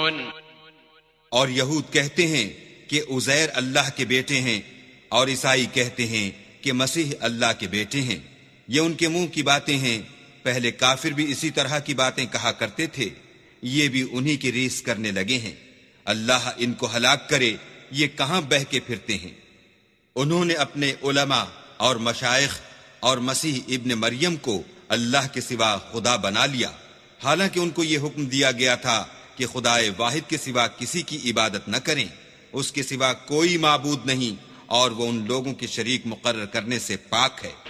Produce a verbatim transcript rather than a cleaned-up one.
और यहूद कहते हैं कि उज़ैर अल्लाह के बेटे हैं और ईसाई कहते हैं कि मसीह अल्लाह के बेटे हैं। ये उनके मुंह की बातें हैं। पहले काफिर भी इसी तरह की बातें कहा करते थे। ये भी उन्हीं की रीस करने लगे हैं। अल्लाह इनको हलाक करे, ये कहां बह के फिरते हैं। उन्होंने अपने उलमा और मशाइख और मसीह इब्न मरियम को अल्लाह के सिवा खुदा बना लिया, हालांकि उनको ये हुक्म दिया गया था कि खुदाए वाहिद के सिवा किसी की इबादत न करें। उसके सिवा कोई माबूद नहीं और वो उन लोगों के शरीक मुकर्रर करने से पाक है।